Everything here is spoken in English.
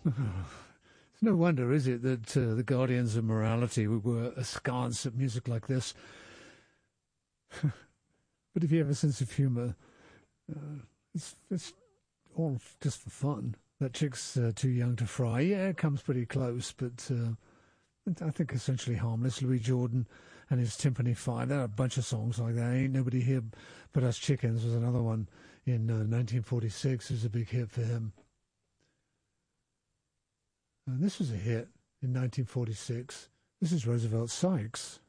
It's no wonder, is it, that the guardians of morality were askance at music like this. But if you have a sense of humour, it's all just for fun. That chick's too young to fry. Yeah, it comes pretty close, but I think essentially harmless. Louis Jordan and his Timpani Five. There are a bunch of songs like that. Ain't Nobody Here But Us Chickens was another one in 1946. It was a big hit for him. And this was a hit in 1946. This is Roosevelt Sykes.